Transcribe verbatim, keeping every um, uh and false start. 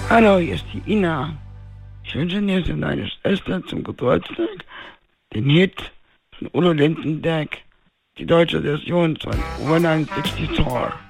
Hallo, hier ist die Ina. Ich wünsche dir für deine Schwester zum Geburtstag den Hit von Udo Lindenberg, die deutsche Version von One Nine Sixty Four.